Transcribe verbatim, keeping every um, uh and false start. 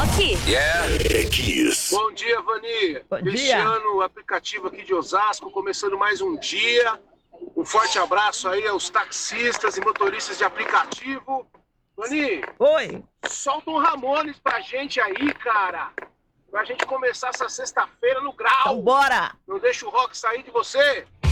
Rock. Yeah. É Kiss. Bom dia, Vani. Bom dia. Cristiano, aplicativo aqui de Osasco, começando mais um dia. Um forte abraço aí aos taxistas e motoristas de aplicativo. Vani, Oi. solta um Ramones pra gente aí, cara. Pra gente começar essa sexta-feira no grau. Então bora. Não deixa o rock sair de você.